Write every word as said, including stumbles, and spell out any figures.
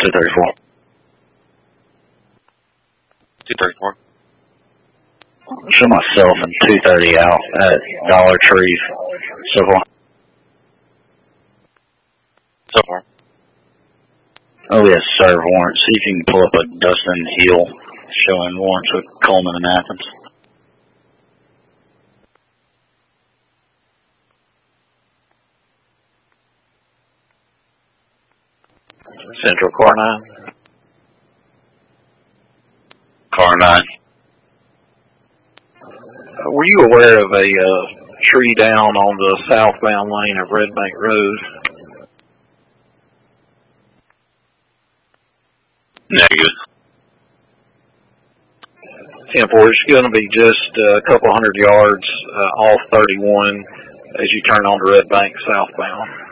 two thirty-four. two thirty-four. Show myself and two thirty out at Dollar Tree so far. So far. Oh yes, sir, warrant. See if you can pull up a Dustin Hill showing warrants with Coleman and Athens. Central Car nine. Car nine. Uh, were you aware of a uh, tree down on the southbound lane of Red Bank Road? Negative. Temple, it's going to be just a couple hundred yards uh, off thirty-one as you turn onto Red Bank southbound.